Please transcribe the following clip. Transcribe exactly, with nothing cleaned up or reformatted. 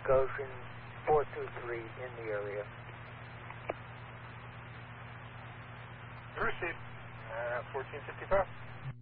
Goshen four two three in the area. Received. Uh, fourteen fifty-five.